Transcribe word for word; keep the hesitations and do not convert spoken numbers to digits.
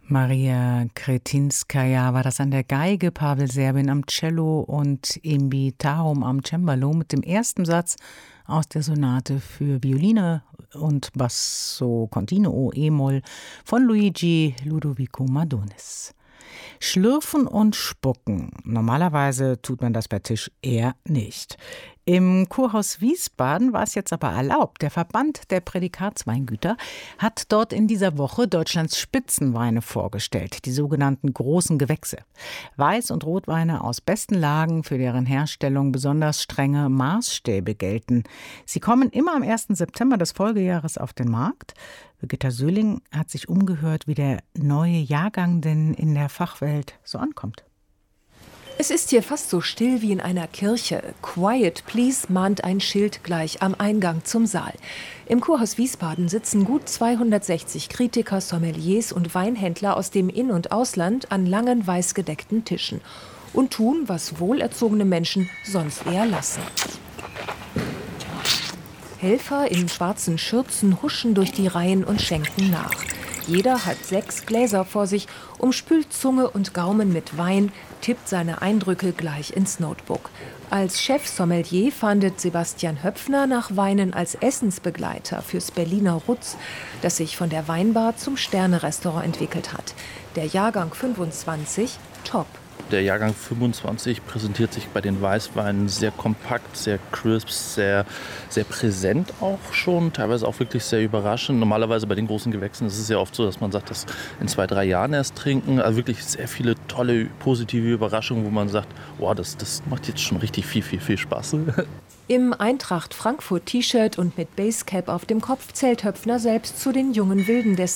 Maria Kretinskaja war das an der Geige, Pavel Serbin am Cello und Imbi Tahom am Cembalo mit dem ersten Satz aus der Sonate für Violine und Basso Continuo E-Moll von Luigi Ludovico Madonis. Schlürfen und spucken. Normalerweise tut man das bei Tisch eher nicht. Im Kurhaus Wiesbaden war es jetzt aber erlaubt. Der Verband der Prädikatsweingüter hat dort in dieser Woche Deutschlands Spitzenweine vorgestellt, die sogenannten großen Gewächse. Weiß- und Rotweine aus besten Lagen, für deren Herstellung besonders strenge Maßstäbe gelten. Sie kommen immer am ersten September des Folgejahres auf den Markt. Birgitta Söhling hat sich umgehört, wie der neue Jahrgang denn in der Fachwelt so ankommt. Es ist hier fast so still wie in einer Kirche. Quiet, please, mahnt ein Schild gleich am Eingang zum Saal. Im Kurhaus Wiesbaden sitzen gut zweihundertsechzig Kritiker, Sommeliers und Weinhändler aus dem In- und Ausland an langen, weißgedeckten Tischen und tun, was wohlerzogene Menschen sonst eher lassen. Helfer in schwarzen Schürzen huschen durch die Reihen und schenken nach. Jeder hat sechs Gläser vor sich, umspült Zunge und Gaumen mit Wein, tippt seine Eindrücke gleich ins Notebook. Als Chef-Sommelier fahndet Sebastian Höpfner nach Weinen als Essensbegleiter fürs Berliner Rutz, das sich von der Weinbar zum Sterne-Restaurant entwickelt hat. Der Jahrgang fünfundzwanzig, top. Der Jahrgang fünfundzwanzig präsentiert sich bei den Weißweinen sehr kompakt, sehr crisp, sehr, sehr präsent auch schon, teilweise auch wirklich sehr überraschend. Normalerweise bei den großen Gewächsen ist es ja oft so, dass man sagt, das in zwei, drei Jahren erst trinken. Also wirklich sehr viele tolle, positive Überraschungen, wo man sagt, wow, das, das macht jetzt schon richtig viel, viel, viel Spaß. Im Eintracht Frankfurt-T-Shirt und mit Basecap auf dem Kopf zählt Höpfner selbst zu den jungen Wilden des